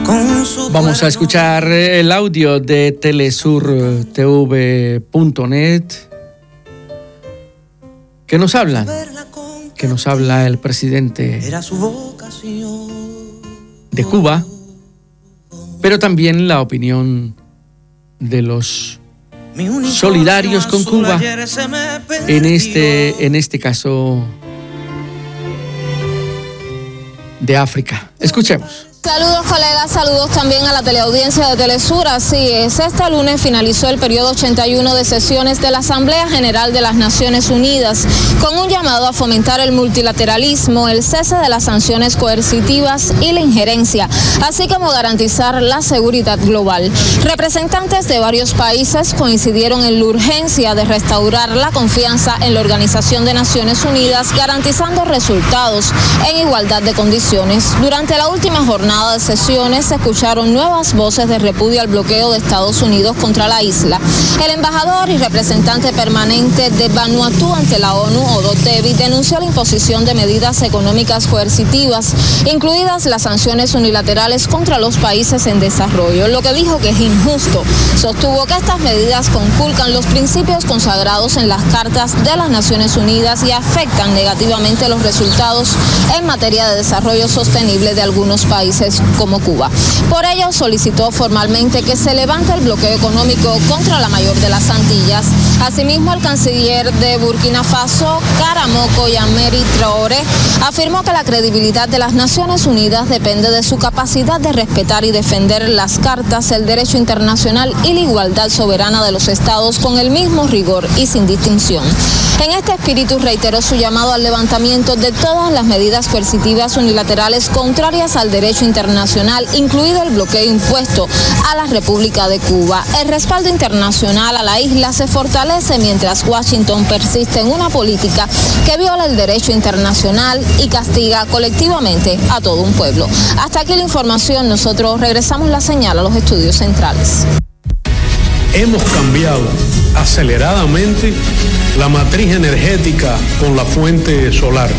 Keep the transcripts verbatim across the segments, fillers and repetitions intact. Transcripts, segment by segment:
Vamos a escuchar el audio de telesur t v punto net que nos habla, que nos habla el presidente de Cuba, pero también la opinión de los solidarios con Cuba, en este, en este caso de África. Escuchemos. Saludos colegas, saludos también a la teleaudiencia de Telesur. Así es, este lunes finalizó el periodo ochenta y uno de sesiones de la Asamblea General de las Naciones Unidas, con un llamado a fomentar el multilateralismo, el cese de las sanciones coercitivas y la injerencia, así como garantizar la seguridad global. Representantes de varios países coincidieron en la urgencia de restaurar la confianza en la Organización de Naciones Unidas, garantizando resultados en igualdad de condiciones. Durante la última jornada de sesiones se escucharon nuevas voces de repudio al bloqueo de Estados Unidos contra la isla. El embajador y representante permanente de Vanuatu ante la ONU, Odo Tebi, denunció la imposición de medidas económicas coercitivas, incluidas las sanciones unilaterales contra los países en desarrollo, lo que dijo que es injusto. Sostuvo que estas medidas conculcan los principios consagrados en las cartas de las Naciones Unidas y afectan negativamente los resultados en materia de desarrollo sostenible de algunos países como Cuba. Por ello, solicitó formalmente que se levante el bloqueo económico contra la mayor de las Antillas. Asimismo, el canciller de Burkina Faso, Karamoko Yameri Traoré, afirmó que la credibilidad de las Naciones Unidas depende de su capacidad de respetar y defender las cartas, el derecho internacional y la igualdad soberana de los estados con el mismo rigor y sin distinción. En este espíritu reiteró su llamado al levantamiento de todas las medidas coercitivas unilaterales contrarias al derecho internacional, incluido el bloqueo impuesto a la República de Cuba. El respaldo internacional a la isla se fortalece mientras Washington persiste en una política que viola el derecho internacional y castiga colectivamente a todo un pueblo. Hasta aquí la información. Nosotros regresamos la señal a los estudios centrales. Hemos cambiado aceleradamente la matriz energética con la fuente solar.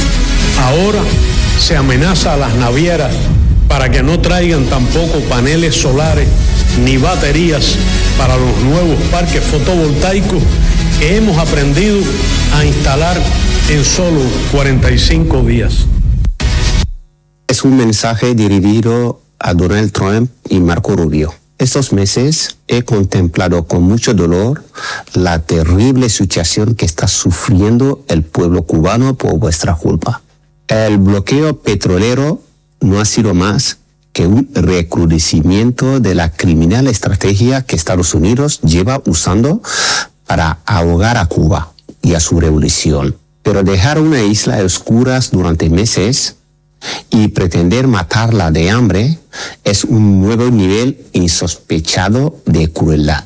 Ahora se amenaza a las navieras para que no traigan tampoco paneles solares ni baterías para los nuevos parques fotovoltaicos que hemos aprendido a instalar en solo cuarenta y cinco días. Es un mensaje dirigido a Donald Trump y Marco Rubio. Estos meses he contemplado con mucho dolor la terrible situación que está sufriendo el pueblo cubano por vuestra culpa. El bloqueo petrolero no ha sido más que un recrudecimiento de la criminal estrategia que Estados Unidos lleva usando para ahogar a Cuba y a su revolución. Pero dejar una isla a oscuras durante meses y pretender matarla de hambre es un nuevo nivel insospechado de crueldad.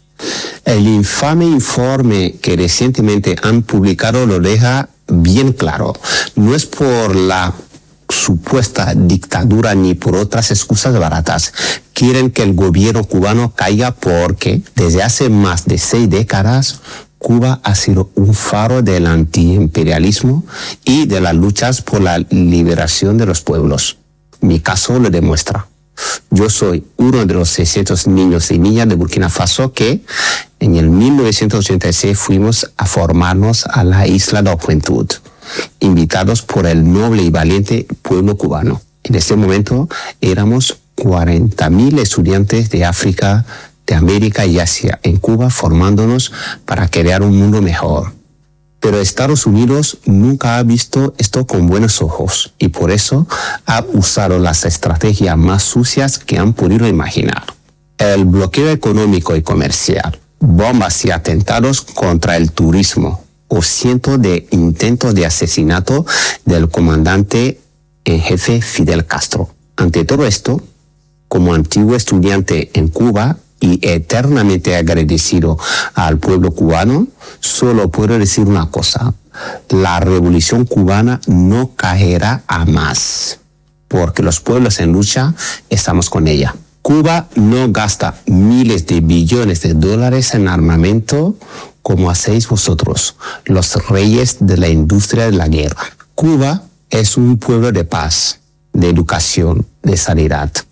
El infame informe que recientemente han publicado lo deja bien claro. No es por la supuesta dictadura ni por otras excusas baratas. Quieren que el gobierno cubano caiga porque desde hace más de seis décadas Cuba ha sido un faro del antiimperialismo y de las luchas por la liberación de los pueblos. Mi caso lo demuestra. Yo soy uno de los seiscientos niños y niñas de Burkina Faso que en el mil novecientos ochenta y seis fuimos a formarnos a la isla de la Juventud, invitados por el noble y valiente pueblo cubano. En ese momento éramos cuarenta mil estudiantes de África, de América y Asia en Cuba, formándonos para crear un mundo mejor. Pero Estados Unidos nunca ha visto esto con buenos ojos y por eso ha usado las estrategias más sucias que han podido imaginar. El bloqueo económico y comercial, bombas y atentados contra el turismo o cientos de intentos de asesinato del comandante en jefe Fidel Castro. Ante todo esto, como antiguo estudiante en Cuba y eternamente agradecido al pueblo cubano, solo puedo decir una cosa: la revolución cubana no caerá a más, porque los pueblos en lucha estamos con ella. Cuba no gasta miles de billones de dólares en armamento como hacéis vosotros, los reyes de la industria de la guerra. Cuba es un pueblo de paz, de educación, de sanidad.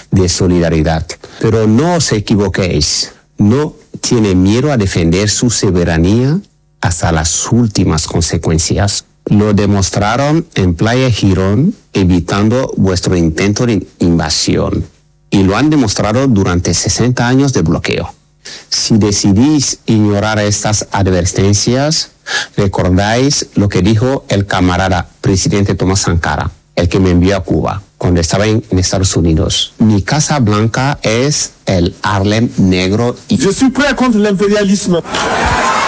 de solidaridad. Pero no os equivoquéis, no tiene miedo a defender su soberanía hasta las últimas consecuencias. Lo demostraron en Playa Girón, evitando vuestro intento de invasión. Y lo han demostrado durante sesenta años de bloqueo. Si decidís ignorar estas advertencias, recordáis lo que dijo el camarada presidente Tomás Sankara, el que me envió a Cuba cuando estaba en, en Estados Unidos. Mi Casa Blanca es el Harlem negro. Y... Je suis prêt contre l'impérialisme.